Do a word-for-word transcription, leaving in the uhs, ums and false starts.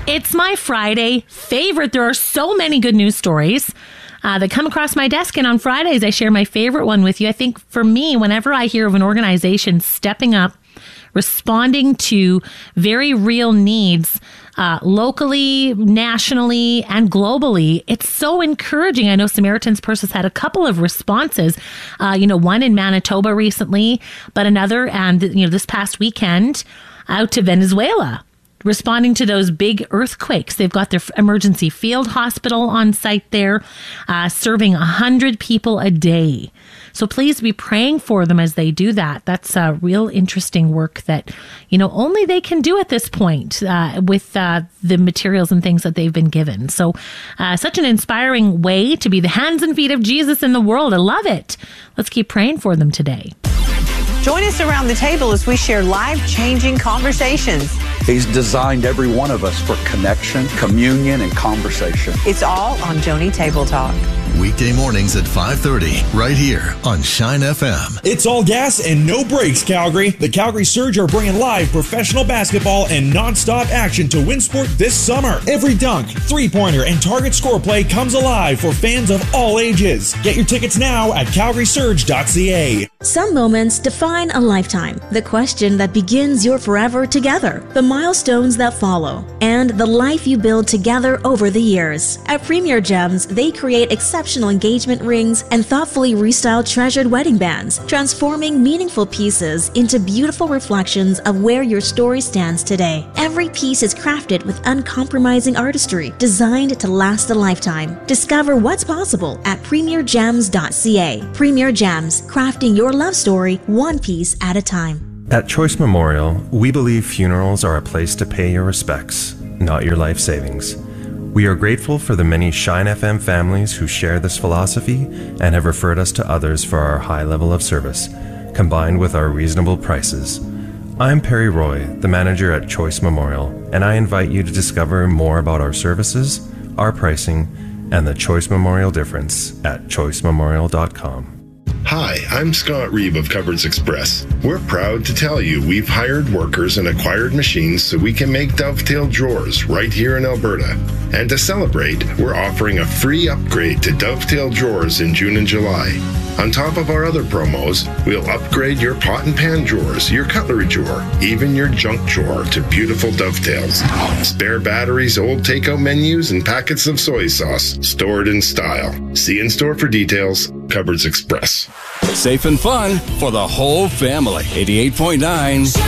It's my Friday favorite. There are so many good news stories uh, that come across my desk. And on Fridays, I share my favorite one with you. I think for me, whenever I hear of an organization stepping up, responding to very real needs uh, locally, nationally, and globally, it's so encouraging. I know Samaritan's Purse has had a couple of responses, uh, you know, one in Manitoba recently, but another, and, you know, this past weekend out to Venezuela, responding to those big earthquakes. They've got their emergency field hospital on site there, uh, serving one hundred people a day. So please be praying for them as they do that. That's a real interesting work that, you know, only they can do at this point uh, with uh, the materials and things that they've been given. So uh, such an inspiring way to be the hands and feet of Jesus in the world. I love it. Let's keep praying for them today. Join us around the table as we share life-changing conversations. He's designed every one of us for connection, communion, and conversation. It's all on Joni Table Talk. Weekday mornings at five thirty, right here on Shine F M. It's all gas and no brakes, Calgary. The Calgary Surge are bringing live professional basketball and non-stop action to Winsport this summer. Every dunk, three-pointer, and target score play comes alive for fans of all ages. Get your tickets now at calgary surge dot c a. Some moments define a lifetime. The question that begins your forever together, the milestones that follow, and the life you build together over the years. At Premier Gems, they create exceptional engagement rings and thoughtfully restyled treasured wedding bands, transforming meaningful pieces into beautiful reflections of where your story stands today. Every piece is crafted with uncompromising artistry, designed to last a lifetime. Discover what's possible at premier gems dot c a. Premier Gems, crafting your love story one piece at a time. At Choice Memorial, we believe funerals are a place to pay your respects, not your life savings. We are grateful for the many Shine F M families who share this philosophy and have referred us to others for our high level of service, combined with our reasonable prices. I'm Perry Roy, the manager at Choice Memorial, and I invite you to discover more about our services, our pricing, and the Choice Memorial difference at choice memorial dot com. Hi, I'm Scott Reeve of Cupboards Express. We're proud to tell you we've hired workers and acquired machines so we can make dovetail drawers right here in Alberta. And to celebrate, we're offering a free upgrade to dovetail drawers in June and July. On top of our other promos, we'll upgrade your pot and pan drawers, your cutlery drawer, even your junk drawer to beautiful dovetails. Spare batteries, old takeout menus, and packets of soy sauce stored in style. See in store for details. Cupboards Express. Safe and fun for the whole family. eighty-eight point nine